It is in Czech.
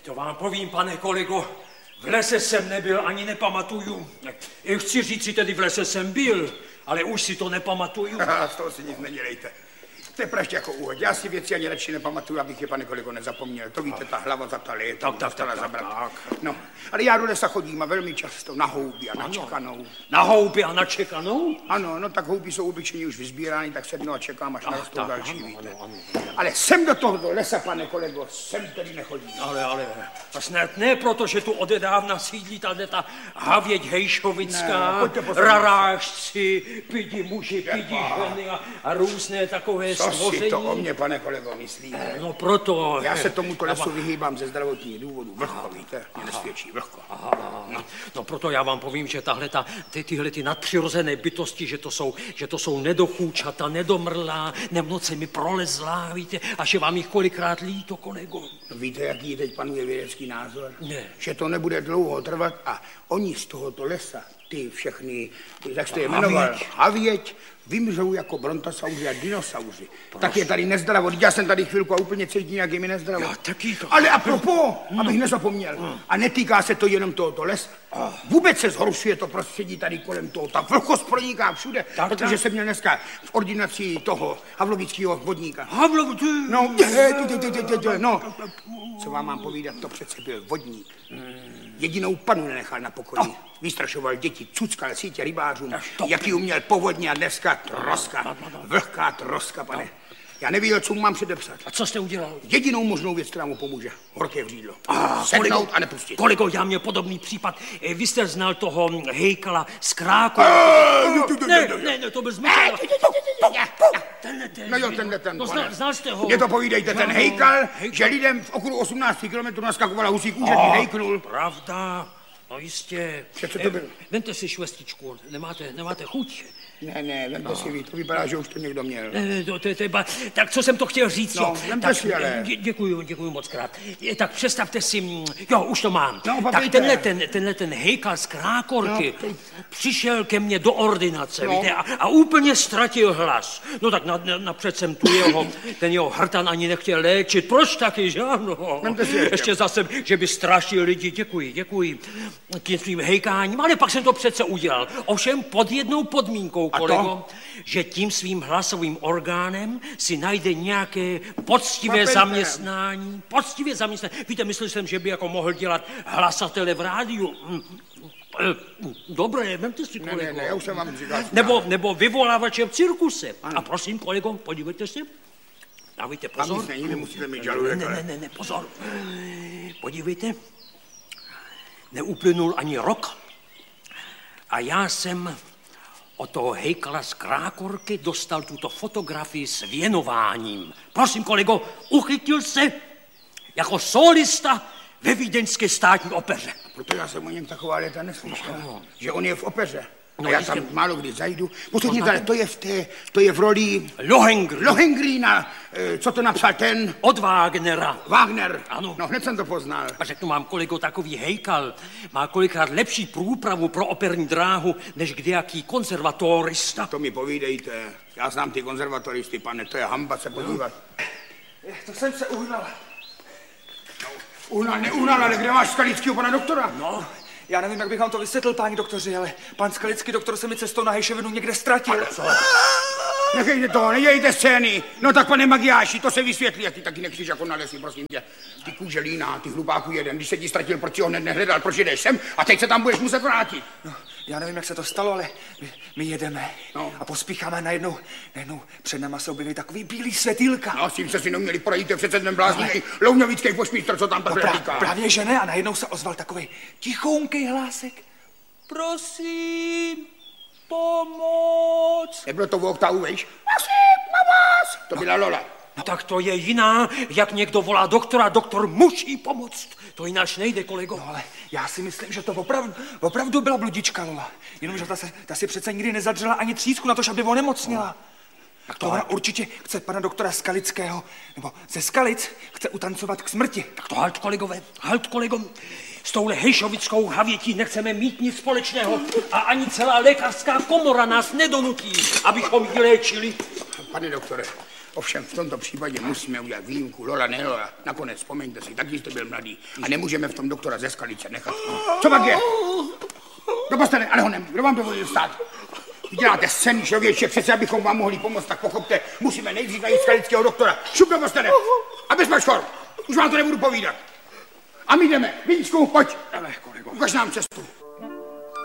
To vám povím, pane kolego, v lese jsem nebyl, ani nepamatuju. Chci říct si tedy, v lese jsem byl, ale už si to nepamatuju. Z toho si nic nedělejte. To je praště jako úhod. Já si věci ani radši nepamatuju, abych je, pane kolego, nezapomněl. To víte, ta hlava za ta léta dostala zabrat. No, ale já do lesa chodím a velmi často na houby a na čekanou. Na houby a na čekanou? Ano, no tak houby jsou obyčejně už vyzbírány, tak sednu a čekám, až narostou další, víte. Ale sem do toho lesa, pane kolego, sem tedy nechodím. Ale, a snad ne proto, že tu odedávna sídlí ta havěť hejšovická, rarážci, pidi muži, pidi ženy a různé takové stvoření. Co si to o mě, pane kolego, myslíte? No proto... Já se tomuto lesu vyhýbám ze zdravotních důvodů. Vlhko, víte, mě nesvědčí, vlhko. No proto já vám povím, že tyhle nadpřirozené bytosti, že to jsou nedochůčata, nedomrlá, nemnoce mi prolezlá, víte, a že vám jich kolikrát líto, kolego. No, víte, jaký teď panuje vědecký názor? Ne. Že to nebude dlouho trvat a oni z tohoto lesa, ty všechny, jak jste je jmenoval, havěť, vymřou jako brontosauři a dinosauři. Tak je tady nezdravo. Já jsem tady chvilku a úplně cítím, jak je mi nezdravo. Já taky to. Ale apropos, abych nezapomněl, a netýká se to jenom tohoto lesa. Vůbec se zhoršuje to prostředí tady kolem toho. Ta vlhkost proniká všude, protože jsem měl dneska v ordinaci toho havlovického vodníka. No, co vám mám povídat, to přece byl vodník. Jedinou panu nenechal na pokoji. Vystrašoval děti, cuckal sítě rybářům, jaký uměl povodně a dneska troska, vlhká troska, pane. Já nevěděl, co mu mám předepsat. A co jste udělal? Jedinou možnou věc, která mu pomůže. Horké vřídlo. Sednout a nepustit. Kolego, já měl podobný případ. Vy jste znal toho hejkala z Krákova. Ne, to byl zmysl. No jo, tenhle ten. Znal jste ho? Mně to povídejte, ten hejkal, že lidem v okruhu 18 kilometrů naskakovala husí kůže, když hejknul. Pravda. No jistě. Co to bylo? Vemte si švestičku, nemáte chuť? Ne, vemte si vy, to vypadá, že už to někdo měl. Tak co jsem to chtěl říct, no, vemte si, ale... Děkuju moc krát. Tak představte si, jo, už to mám. No, tak tenhle ten hejkal z Krákorky přišel ke mně do ordinace, víte, a úplně ztratil hlas. No tak napřed jsem ten jeho hrtan ani nechtěl léčit. Proč taky, že ano? Ještě zase, že by strašil lidi. Děkuji tím svým hejkáním, ale pak jsem to přece udělal. Ovšem pod jednou podmínkou, kolego, že tím svým hlasovým orgánem si najde nějaké poctivé zaměstnání. Víte, myslel jsem, že by jako mohl dělat hlasatele v rádiu. Dobré, vemte si, kolego. Ne, já už jsem vám říkal. Nebo vyvolávače v cirkuse. Ano. A prosím, kolego, podívejte se. Dávejte pozor. Tam nic není, vy musíte mít žaludek. Ne, pozor. Podívejte. Neuplynul ani rok a já jsem od toho hejkala z Krákorky dostal tuto fotografii s věnováním. Prosím, kolego, uchytil se jako solista ve vídeňské státní opeře. Proto já jsem o něm taková léta neslyšel, že on je v opeře. No, já tam málo kdy zajdu. Posledně tady, to je v roli... Lohengrína. Co to napsal ten? Od Wagnera. Wagner. Ano. No, hned jsem to poznal. A řeknu vám, kolego, takový hejkal má kolikrát lepší průpravu pro operní dráhu, než kdejaký konzervatorista. To mi povídejte. Já znám ty konzervatoristy, pane, to je hamba se podívat. To jsem se uhnal. Neuhnal, ale kde máš Skalickýho pana doktora? No, já nevím, jak bych vám to vysvětlil, páni doktoři, ale pan Skalický doktor se mi cestou na Hejšovinu někde ztratil. Ale co? Nechejte to, nedějte scény. No tak, pane Magiáši, to se vysvětlí, jak ty taky nekříš jako na lesy, prosím tě. Ty kůže líná, ty hlupáku jeden, když se ti ztratil, proč si ho nehledal, proč jdeš sem a teď se tam budeš muset vrátit. No, já nevím, jak se to stalo, ale my jedeme a pospícháme najednou před náma se objeví takový bílý světýlka. No, s tím se si neměli poradit, to je přece ten blázný louňovický pošmístr, co tam takhle říká. Právě že ne, a najednou se ozval takový tichounkej hlásek. Prosím, pomoc. Nebylo to v oktavu, víš? Prosím, na vás. To byla Lola. No tak to je jiná, jak někdo volá doktora, doktor musí pomoct. To jináč nejde, kolego. No ale já si myslím, že to opravdu byla bludička Lola. Jenomže ta si přece nikdy nezadřela ani třísku na to, aby onemocněla. Tak to ona určitě chce pana doktora Skalického, nebo ze Skalic chce utancovat k smrti. Tak to halt, kolegové, S touhle hejšovickou havětí nechceme mít nic společného a ani celá lékařská komora nás nedonutí, abychom ji léčili. Pane doktore, Ovšem v tomto případě musíme udělat výjimku. Lola, ne Lola. Nakonec, vzpomeňte si, taky jste byl mladý. A nemůžeme v tom doktora ze Skalice nechat. Co pak je? Do postele, ale honem, kdo vám dovolil stát? Vy děláte scény, člověče, přece abychom vám mohli pomoct, tak pochopte, musíme nejdřív najít skalického doktora. Šup do postele a bez maškor. Už vám to nebudu povídat. A my jdeme. Víčku, pojď. Ukaž nám cestu.